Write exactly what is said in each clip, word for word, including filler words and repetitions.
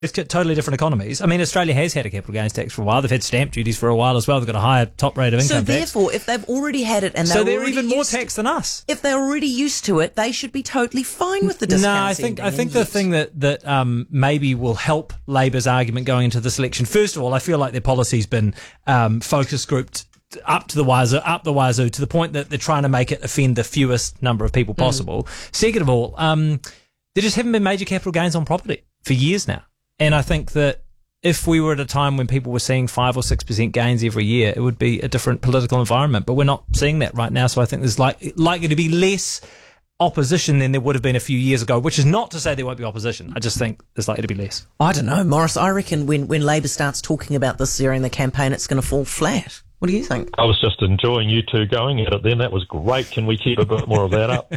It's totally different economies. I mean, Australia has had a capital gains tax for a while. They've had stamp duties for a while as well. They've got a higher top rate of income so tax. So therefore, if they've already had it and they're so they're already even more used taxed than us. If they're already used to it, they should be totally fine with the discounts. No, I think I think the thing that that um, maybe will help Labor's argument going into this election. First of all, I feel like their policy's been um, focus grouped up to the wazoo, up the wazoo, to the point that they're trying to make it offend the fewest number of people possible. Mm. Second of all, um, there just haven't been major capital gains on property for years now. And I think that if we were at a time when people were seeing five or six percent gains every year, it would be a different political environment. But we're not seeing that right now. So I think there's like likely to be less opposition than there would have been a few years ago, which is not to say there won't be opposition. I just think there's likely to be less. I don't know, Morris. I reckon when, when Labor starts talking about this during the campaign, it's going to fall flat. What do you think? I was just enjoying you two going at it then. That was great. Can we keep a bit more of that up?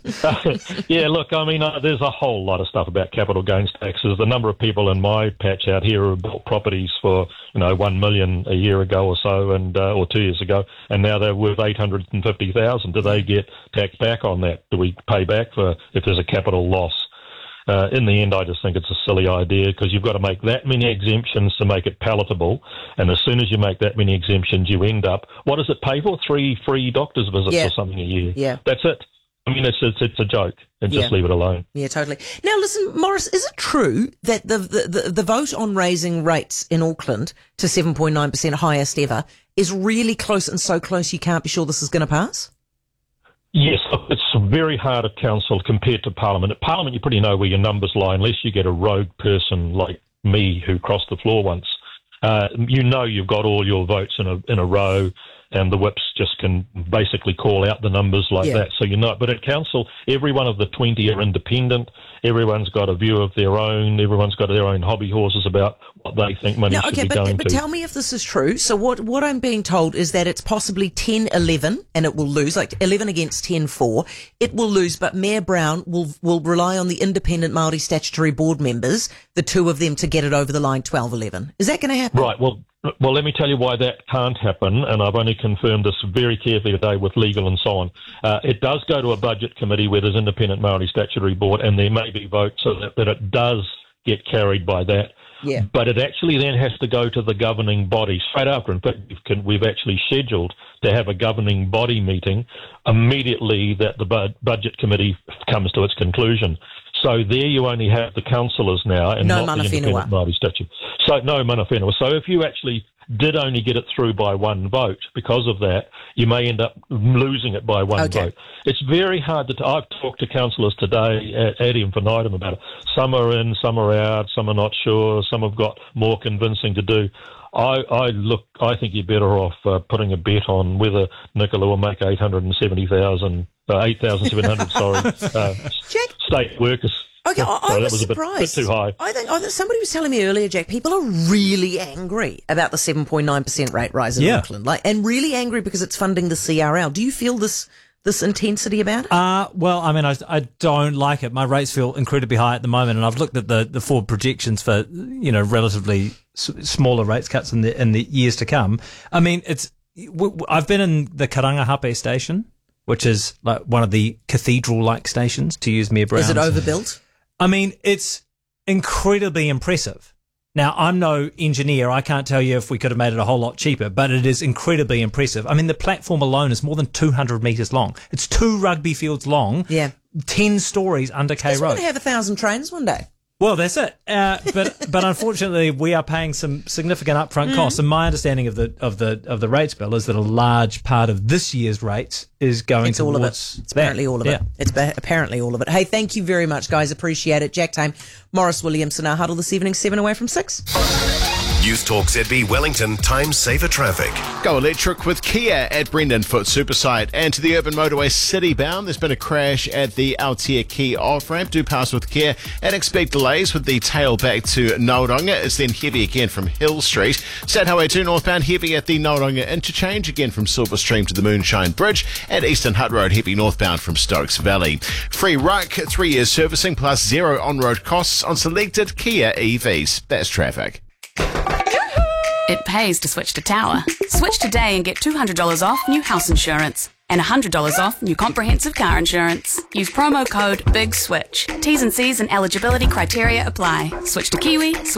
Yeah, look, I mean, uh, there's a whole lot of stuff about capital gains taxes. The number of people in my patch out here who built properties for, you know, one million a year ago or so, and uh, or two years ago, and now they're worth eight hundred fifty thousand. Do they get taxed back on that? Do we pay back for if there's a capital loss? Uh, in the end, I just think it's a silly idea because you've got to make that many exemptions to make it palatable. And as soon as you make that many exemptions, you end up, what does it pay for? Three free doctor's visits yeah. or something a year. Yeah. That's it. I mean, it's it's, it's a joke. And just yeah. leave it alone. Yeah, totally. Now, listen, Morris, is it true that the, the, the, the vote on raising rates in Auckland to seven point nine percent, highest ever, is really close and so close you can't be sure this is going to pass? Yes, it's very hard at council compared to Parliament. At Parliament, you pretty know where your numbers lie, unless you get a rogue person like me who crossed the floor once. Uh, you know you've got all your votes in a in a row, and the whips just can basically call out the numbers like yeah. that. So you know. But at council, every one of the twenty are independent. Everyone's got a view of their own. Everyone's got their own hobby horses about what they think money no, should okay, be but, going but to. Tell me if this is true. So what, what I'm being told is that it's possibly ten eleven and it will lose, like eleven against ten four. It will lose, but Mayor Brown will will rely on the independent Māori statutory board members, the two of them, to get it over the line twelve eleven. Is that going to happen? Right, well, well, let me tell you why that can't happen, and I've only confirmed this very carefully today with legal and so on. Uh, it does go to a budget committee where there's independent Māori statutory board, and there may be votes so that, that it does get carried by that. Yeah. But it actually then has to go to the governing body straight after. In fact, we've, can, we've actually scheduled to have a governing body meeting immediately that the bu- budget committee comes to its conclusion. So there you only have the councillors now and no not mana the independent whenua. Māori statute. So no mana whenua. So if you actually did only get it through by one vote, because of that, you may end up losing it by one okay. vote. It's very hard to... T- I've talked to councillors today at ad infinitum about it. Some are in, some are out, some are not sure, some have got more convincing to do. I, I look. I think you're better off uh, putting a bet on whether Nicola will make eight hundred seventy thousand, uh, eight thousand seven hundred, sorry, uh, Jack, state workers. Okay, I, I so was, was surprised. A bit, bit too high. I think, I think somebody was telling me earlier, Jack, people are really angry about the seven point nine percent rate rise in yeah. Auckland, like, and really angry because it's funding the C R L. Do you feel this this intensity about it? Uh, well, I mean, I, I don't like it. My rates feel incredibly high at the moment, and I've looked at the, the forward projections for, you know, relatively s- smaller rates cuts in the in the years to come. I mean, it's w- w- I've been in the Karangahape station, which is like one of the cathedral-like stations, to use Mayor Brown's. Is it overbuilt? I mean, it's incredibly impressive. Now, I'm no engineer. I can't tell you if we could have made it a whole lot cheaper, but it is incredibly impressive. I mean, the platform alone is more than two hundred metres long. It's two rugby fields long. Yeah. ten stories under K We're Road. going to have a thousand trains one day. Well, that's it. Uh, but but unfortunately, we are paying some significant upfront Mm. costs. And my understanding of the of the of the rates bill is that a large part of this year's rates is going It's all towards of it. It's that. apparently all of Yeah. it. It's ba- apparently all of it. Hey, thank you very much, guys. Appreciate it. Jack Tame, Morris Williamson, our huddle this evening, seven away from six. News Talk Z B Wellington, time saver traffic. Go electric with Kia at Brendan Foot Supersite. And to the urban motorway city bound, there's been a crash at the Aotea Key off-ramp. Do pass with care and expect delays with the tail back to Nauranga. It's then heavy again from Hill Street. State Highway two northbound heavy at the Nauranga interchange, again from Silverstream to the Moonshine Bridge. And Eastern Hutt Road heavy northbound from Stokes Valley. Free Ruck, three years servicing plus zero on-road costs on selected Kia E Vs. That's traffic. It pays to switch to Tower. Switch today and get two hundred dollars off new house insurance and one hundred dollars off new comprehensive car insurance. Use promo code BIGSWITCH. T's and C's and eligibility criteria apply. Switch to Kiwi. Switch